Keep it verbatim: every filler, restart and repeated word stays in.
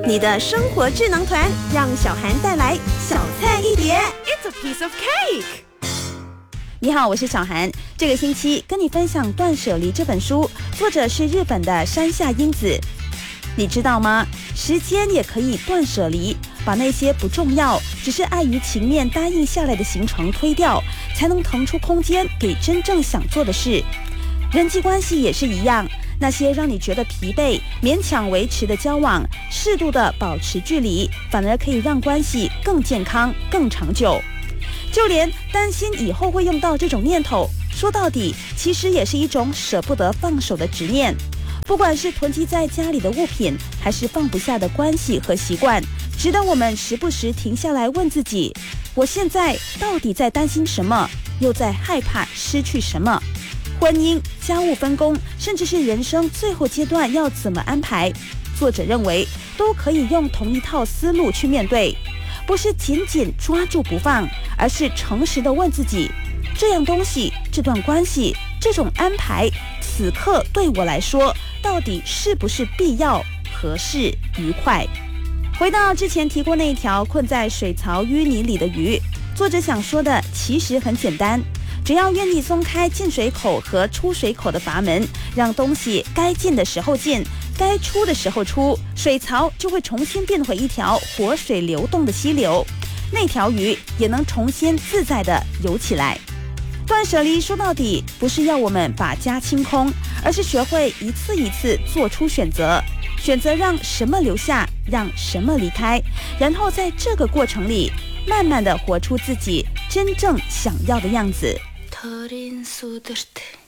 你的生活智能团，让小涵带来小菜一碟。 It's a piece of cake。 你好，我是小涵。这个星期跟你分享《断舍离》这本书，作者是日本的山下英子。你知道吗？时间也可以断舍离，把那些不重要，只是碍于情面答应下来的行程推掉，才能腾出空间给真正想做的事。人际关系也是一样，那些让你觉得疲惫、勉强维持的交往，适度的保持距离，反而可以让关系更健康、更长久。就连担心以后会用到这种念头，说到底，其实也是一种舍不得放手的执念。不管是囤积在家里的物品，还是放不下的关系和习惯，值得我们时不时停下来问自己：我现在到底在担心什么，又在害怕失去什么？婚姻、家务分工，甚至是人生最后阶段要怎么安排，作者认为都可以用同一套思路去面对，不是紧紧抓住不放，而是诚实的问自己：这样东西、这段关系、这种安排，此刻对我来说到底是不是必要、合适、愉快？回到之前提过那一条困在水槽淤泥里的鱼，作者想说的其实很简单，只要愿意松开进水口和出水口的阀门，让东西该进的时候进，该出的时候出，水槽就会重新变回一条活水流动的溪流，那条鱼也能重新自在地游起来。断舍离说到底不是要我们把家清空，而是学会一次一次做出選擇，選擇讓什麼留下，讓什麼離開，然後在這個過程裡慢慢地活出自己真正想要的樣子。